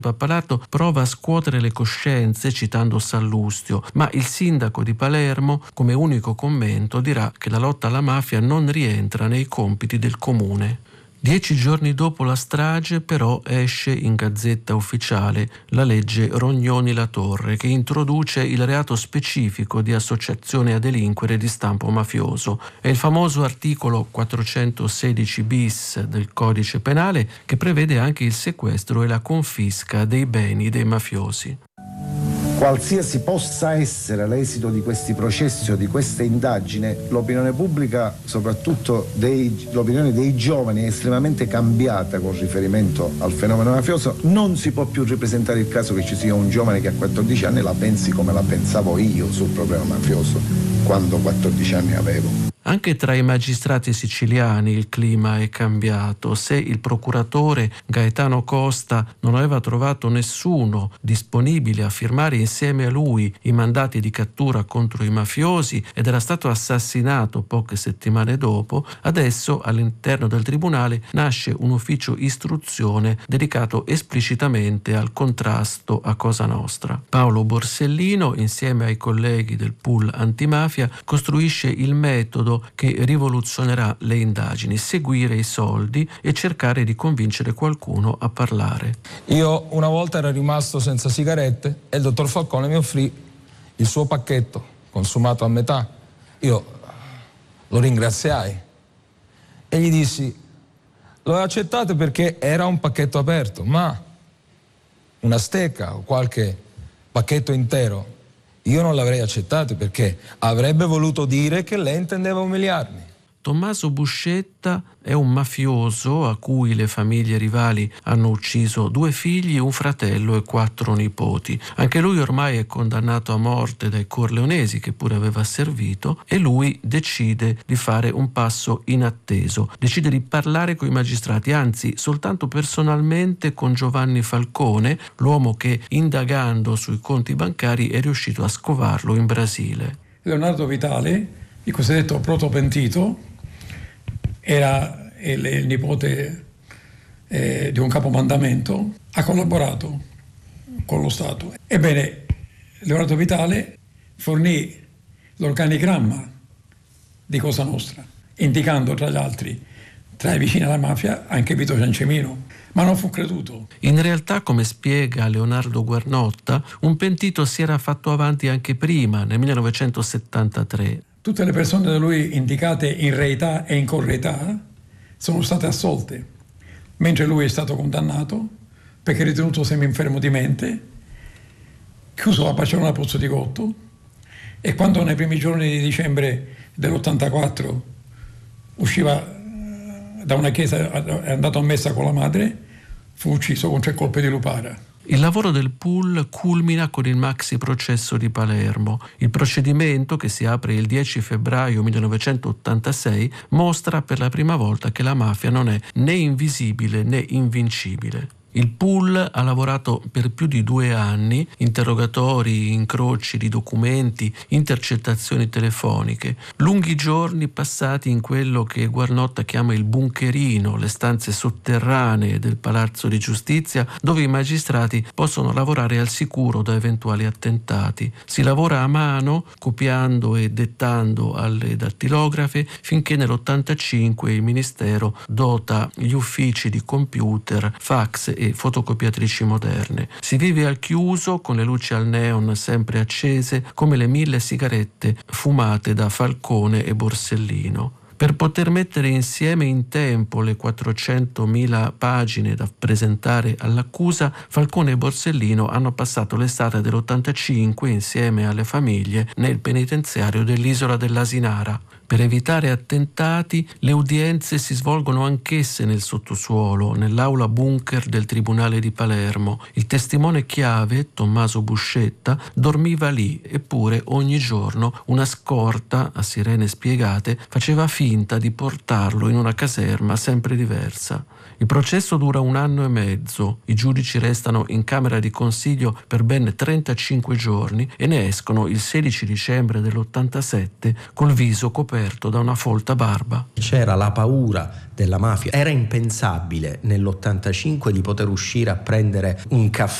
Pappalardo prova a scuotere le coscienze citando Sallustio, ma il sindaco di Palermo, come unico commento, dirà che la lotta alla mafia non rientra nei compiti del comune. 10 giorni dopo la strage, però, esce in Gazzetta Ufficiale la legge Rognoni-La Torre, che introduce il reato specifico di associazione a delinquere di stampo mafioso. È il famoso articolo 416 bis del Codice Penale, che prevede anche il sequestro e la confisca dei beni dei mafiosi. Qualsiasi possa essere l'esito di questi processi o di questa indagine, l'opinione pubblica, soprattutto l'opinione dei giovani, è estremamente cambiata con riferimento al fenomeno mafioso. Non si può più ripresentare il caso che ci sia un giovane che a 14 anni la pensi come la pensavo io sul problema mafioso, quando 14 anni avevo. Anche tra i magistrati siciliani il clima è cambiato. Se il procuratore Gaetano Costa non aveva trovato nessuno disponibile a firmare insieme a lui i mandati di cattura contro i mafiosi ed era stato assassinato poche settimane dopo, adesso all'interno del tribunale nasce un ufficio istruzione dedicato esplicitamente al contrasto a Cosa Nostra. Paolo Borsellino, insieme ai colleghi del pool antimafia, costruisce il metodo che rivoluzionerà le indagini: seguire i soldi e cercare di convincere qualcuno a parlare. Io una volta ero rimasto senza sigarette e il dottor Falcone mi offrì il suo pacchetto consumato a metà. Io lo ringraziai e gli dissi: lo accettate perché era un pacchetto aperto, ma una stecca o qualche pacchetto intero io non l'avrei accettato, perché avrebbe voluto dire che lei intendeva umiliarmi. Tommaso Buscetta è un mafioso a cui le famiglie rivali hanno ucciso 2 figli, un fratello e 4 nipoti. Anche lui ormai è condannato a morte dai corleonesi, che pure aveva servito, e lui decide di fare un passo inatteso. Decide di parlare con i magistrati, anzi soltanto personalmente con Giovanni Falcone, l'uomo che, indagando sui conti bancari, è riuscito a scovarlo in Brasile. Leonardo Vitale, il cosiddetto protopentito, era il nipote di un capomandamento, ha collaborato con lo Stato. Ebbene, Leonardo Vitale fornì l'organigramma di Cosa Nostra, indicando tra gli altri, tra i vicini alla mafia, anche Vito Ciancimino, ma non fu creduto. In realtà, come spiega Leonardo Guarnotta, un pentito si era fatto avanti anche prima, nel 1973. Tutte le persone da lui indicate in reità e in correità sono state assolte, mentre lui è stato condannato perché ritenuto semi-infermo di mente, chiuso a Barcellona Pozzo di Gotto, e quando nei primi giorni di dicembre dell'84 usciva da una chiesa, è andato a messa con la madre, fu ucciso con 3 colpi di lupara. Il lavoro del pool culmina con il maxi processo di Palermo. Il procedimento, che si apre il 10 febbraio 1986, mostra per la prima volta che la mafia non è né invisibile né invincibile. Il pool ha lavorato per più di 2 anni, interrogatori, incroci di documenti, intercettazioni telefoniche, lunghi giorni passati in quello che Guarnotta chiama il bunkerino, le stanze sotterranee del Palazzo di Giustizia, dove i magistrati possono lavorare al sicuro da eventuali attentati. Si lavora a mano, copiando e dettando alle dattilografe, finché nell'85 il Ministero dota gli uffici di computer, fax e fotocopiatrici moderne. Si vive al chiuso, con le luci al neon sempre accese, come le 1000 sigarette fumate da Falcone e Borsellino. Per poter mettere insieme in tempo le 400.000 pagine da presentare all'accusa, Falcone e Borsellino hanno passato l'estate dell'85 insieme alle famiglie nel penitenziario dell'isola dell'Asinara. Per evitare attentati, le udienze si svolgono anch'esse nel sottosuolo, nell'aula bunker del Tribunale di Palermo. Il testimone chiave, Tommaso Buscetta, dormiva lì, eppure ogni giorno una scorta, a sirene spiegate, faceva finta di portarlo in una caserma sempre diversa. Il processo dura 1 anno e mezzo, i giudici restano in camera di consiglio per ben 35 giorni e ne escono il 16 dicembre dell'87 col viso coperto da una folta barba. C'era la paura della mafia, era impensabile nell'85 di poter uscire a prendere un caffè